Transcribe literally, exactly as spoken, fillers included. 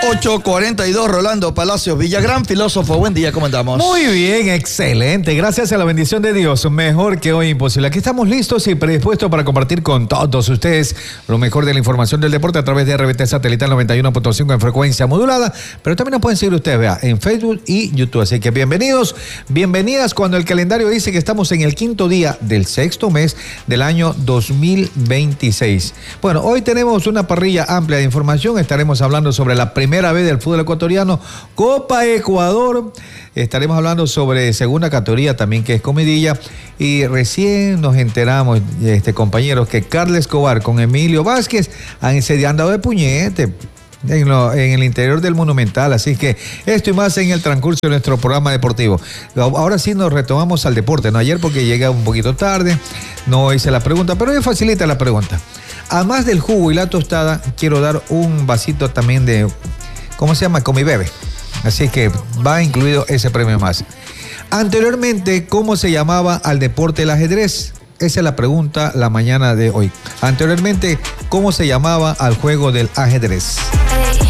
ocho cuarenta y dos, Rolando Palacios Villagrán, filósofo, buen día, ¿cómo andamos? Muy bien, excelente, gracias a la bendición de Dios, mejor que hoy imposible. Aquí estamos listos y predispuestos para compartir con todos ustedes lo mejor de la información del deporte a través de R B T Satelital noventa y uno punto cinco en frecuencia modulada, pero también nos pueden seguir ustedes, vea, en Facebook y YouTube, así que bienvenidos, bienvenidas cuando el calendario dice que estamos en el quinto día del sexto mes del año dos mil veintiséis. Bueno, hoy tenemos una parrilla amplia de información, estaremos hablando sobre la primera Primera vez del fútbol ecuatoriano, Copa Ecuador. Estaremos hablando sobre segunda categoría también, que es comidilla. Y recién nos enteramos, este, compañeros, que Carlos Escobar con Emilio Vázquez han, se han dado de puñete en, lo, en el interior del Monumental. Así que esto y más en el transcurso de nuestro programa deportivo. Ahora sí nos retomamos al deporte, ¿no? Ayer porque llegué un poquito tarde, no hice la pregunta, pero hoy facilita la pregunta. Además del jugo y la tostada, quiero dar un vasito también de, ¿cómo se llama? Comibebe. Así que va incluido ese premio más. Anteriormente, ¿cómo se llamaba al deporte el ajedrez? Esa es la pregunta la mañana de hoy. Anteriormente, ¿cómo se llamaba al juego del ajedrez?